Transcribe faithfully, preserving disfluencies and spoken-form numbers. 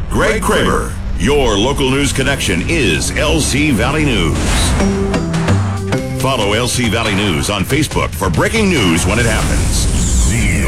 Greg Kramer. Your local news connection is L C Valley News. Follow L C Valley News on Facebook for breaking news when it happens. The